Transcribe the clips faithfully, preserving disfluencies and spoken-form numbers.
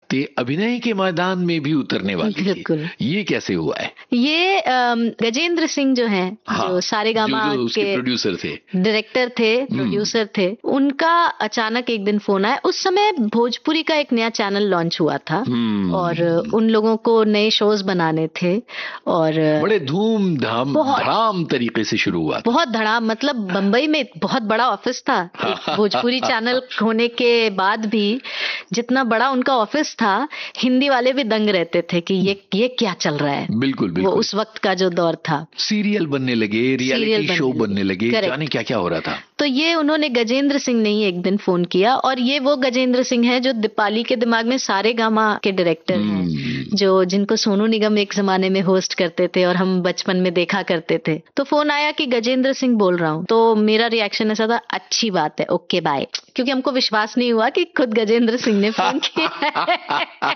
ते अभिनय के मैदान में भी उतरने वाली बिल्कुल। थी। ये कैसे हुआ है? ये गजेंद्र सिंह जो हैं, हाँ, जो सारेगामा जो, जो उसके के प्रोड्यूसर थे, डायरेक्टर थे, प्रोड्यूसर थे, उनका अचानक एक दिन फोन आया। उस समय भोजपुरी का एक नया चैनल लॉन्च हुआ था और उन लोगों को नए शोज बनाने थे और बड़े धूमधाम धड़ाम तरीके से शुरू हुआ था। बहुत धड़ाम, मतलब बम्बई में बहुत बड़ा ऑफिस था। एक भोजपुरी चैनल होने के बाद भी जितना बड़ा उनका ऑफिस था, हिंदी वाले भी दंग रहते थे कि ये ये क्या चल रहा है। बिल्कुल बिल्कुल। वो उस वक्त का जो दौर था, सीरियल बनने लगे, रियलिटी शो बनने लगे, जाने क्या क्या हो रहा था। तो ये उन्होंने गजेंद्र सिंह ने ही एक दिन फोन किया और ये वो गजेंद्र सिंह है जो दीपाली के दिमाग में सारेगामा के डायरेक्टर हैं, जो जिनको सोनू निगम एक जमाने में होस्ट करते थे और हम बचपन में देखा करते थे। तो फोन आया कि गजेंद्र सिंह बोल रहा हूँ। तो मेरा रिएक्शन ऐसा था, अच्छी बात है, ओके बाय, क्योंकि हमको विश्वास नहीं हुआ कि खुद गजेंद्र सिंह ने फोन किया।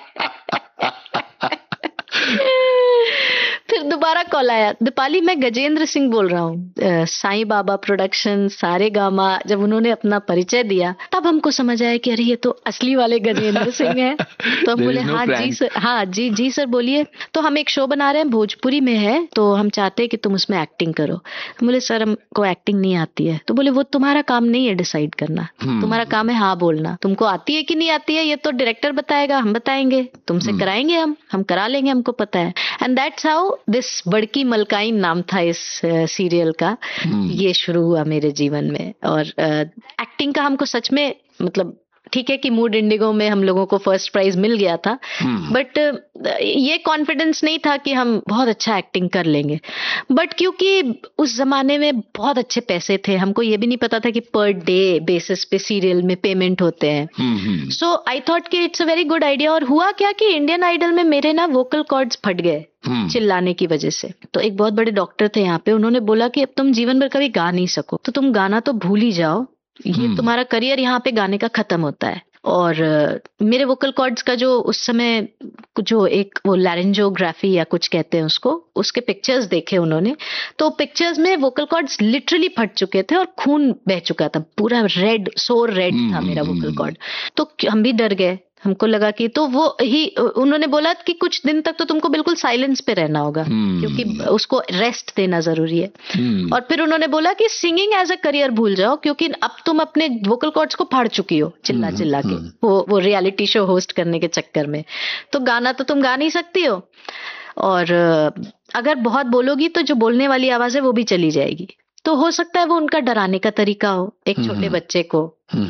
फिर दोबारा कॉल आया, दीपाली मैं गजेंद्र सिंह बोल रहा हूँ, साईं बाबा प्रोडक्शन, सारेगामा। जब उन्होंने अपना परिचय दिया तब हमको समझ आया कि अरे ये तो असली वाले गजेंद्र सिंह हैं। तो हम बोले हाँ जी सर, हाँ जी जी सर बोलिए। तो हम एक शो बना रहे हैं, भोजपुरी में है, तो हम चाहते हैं कि तुम उसमें एक्टिंग करो। हम बोले सर हमको एक्टिंग नहीं आती है। तो बोले वो तुम्हारा काम नहीं है डिसाइड करना, तुम्हारा काम है हाँ बोलना। तुमको आती है कि नहीं आती है ये तो डायरेक्टर बताएगा, हम बताएंगे, तुमसे कराएंगे, हम हम करा लेंगे, हमको पता है। एंड दैट्स हाउ दिस बड़की मलकाइन नाम था इस सीरियल का। ये शुरू हुआ मेरे जीवन में। और एक्टिंग का हमको सच में, मतलब ठीक है कि मूड इंडिगो में हम लोगों को फर्स्ट प्राइज मिल गया था, बट ये कॉन्फिडेंस नहीं था कि हम बहुत अच्छा एक्टिंग कर लेंगे। बट क्योंकि उस जमाने में बहुत अच्छे पैसे थे, हमको ये भी नहीं पता था कि पर डे बेसिस पे सीरियल में पेमेंट होते हैं। सो आई थॉट कि it's a very good idea. और हुआ क्या कि इंडियन आइडल में मेरे ना वोकल कॉर्ड्स फट गए चिल्लाने की वजह से। तो एक बहुत बड़े डॉक्टर थे यहाँ पे, उन्होंने बोला कि अब तुम जीवन भर कभी गा नहीं सको, तो तुम गाना तो भूल ही जाओ, ये तुम्हारा करियर यहाँ पे गाने का खत्म होता है। और uh, मेरे वोकल कॉर्ड्स का जो उस समय जो एक वो लैरिंजोग्राफी या कुछ कहते हैं उसको, उसके पिक्चर्स देखे उन्होंने, तो पिक्चर्स में वोकल कॉर्ड्स लिटरली फट चुके थे और खून बह चुका था, पूरा रेड, सोर रेड था मेरा वोकल कॉर्ड। तो हम भी डर गए, हमको लगा कि, तो वो ही उन्होंने बोला कि कुछ दिन तक तो तुमको बिल्कुल साइलेंस पे रहना होगा क्योंकि उसको रेस्ट देना जरूरी है। और फिर उन्होंने बोला कि सिंगिंग एज अ करियर भूल जाओ, क्योंकि अब तुम अपने वोकल कॉर्ड्स को फाड़ चुकी हो चिल्ला चिल्ला के वो वो रियलिटी शो होस्ट करने के चक्कर में। तो गाना तो तुम गा नहीं सकती हो, और अगर बहुत बोलोगी तो जो बोलने वाली आवाज है वो भी चली जाएगी। तो हो सकता है वो उनका डराने का तरीका हो एक छोटे बच्चे को,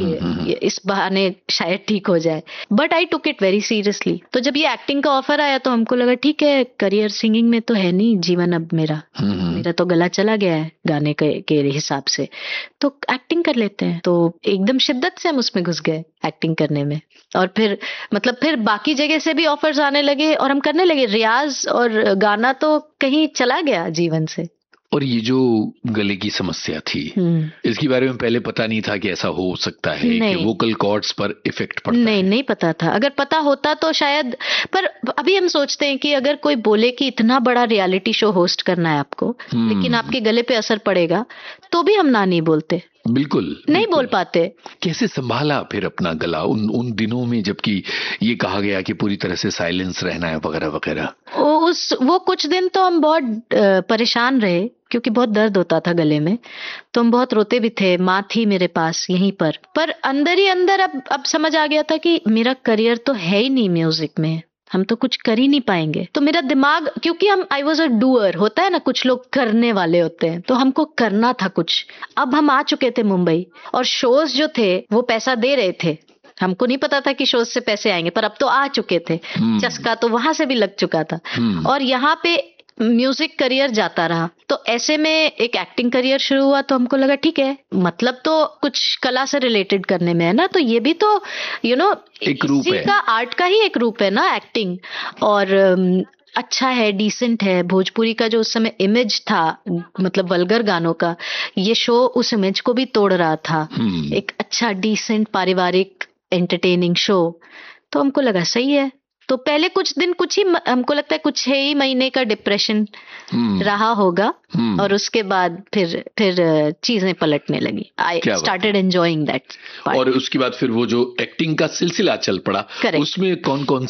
कि इस बहाने शायद ठीक हो जाए। But I took it very seriously. तो जब ये एक्टिंग का ऑफर आया तो हमको लगा ठीक है, करियर सिंगिंग में तो है नहीं जीवन अब मेरा, मेरा तो गला चला गया है गाने के, के हिसाब से, तो एक्टिंग कर लेते हैं। तो एकदम शिद्दत से हम उसमें घुस गए एक्टिंग करने में। और फिर मतलब फिर बाकी जगह से भी ऑफर्स आने लगे और हम करने लगे रियाज, और गाना तो कहीं चला गया जीवन से। और ये जो गले की समस्या थी, इसके बारे में पहले पता नहीं था कि ऐसा हो सकता है कि वोकल कॉर्ड्स पर इफेक्ट पड़ता नहीं, है। नहीं पता था। अगर पता होता तो शायद, पर अभी हम सोचते हैं कि अगर कोई बोले कि इतना बड़ा रियलिटी शो होस्ट करना है आपको, लेकिन आपके गले पे असर पड़ेगा, तो भी हम ना नहीं बोलते। बिल्कुल नहीं बिल्कुल। बोल पाते। कैसे संभाला फिर अपना गला उन उन दिनों में, जबकि ये कहा गया कि पूरी तरह से साइलेंस रहना है वगैरह वगैरह। उस वो कुछ दिन तो हम बहुत परेशान रहे क्योंकि बहुत दर्द होता था गले में, तो हम बहुत रोते भी थे। माँ थी मेरे पास यहीं पर पर अंदर ही अंदर अब अब समझ आ गया था कि मेरा करियर तो है ही नहीं म्यूजिक में, हम तो कुछ कर ही नहीं पाएंगे। तो मेरा दिमाग, क्योंकि हम आई वॉज अ डूअर, होता है ना कुछ लोग करने वाले होते हैं, तो हमको करना था कुछ। अब हम आ चुके थे मुंबई और शोज जो थे वो पैसा दे रहे थे, हमको नहीं पता था कि शोज से पैसे आएंगे, पर अब तो आ चुके थे। चस्का तो वहां से भी लग चुका था और यहाँ पे म्यूजिक करियर जाता रहा। तो ऐसे में एक एक्टिंग करियर शुरू हुआ, तो हमको लगा ठीक है, मतलब तो कुछ कला से रिलेटेड करने में है ना, तो ये भी तो यू नो एक रूप है, का आर्ट का ही एक रूप है ना एक्टिंग। और अच्छा है, डिसेंट है। भोजपुरी का जो उस समय इमेज था, मतलब वल्गर गानों का, ये शो उस इमेज को भी तोड़ रहा था। एक अच्छा डिसेंट पारिवारिक एंटरटेनिंग शो। तो हमको लगा सही है। तो पहले कुछ दिन, कुछ ही हमको लगता है कुछ है ही महीने का डिप्रेशन रहा होगा, और उसके बाद फिर फिर चीजें पलटने लगी। I started enjoying that. और उसके बाद फिर वो जो एक्टिंग का सिलसिला चल पड़ा, उसमें कौन कौन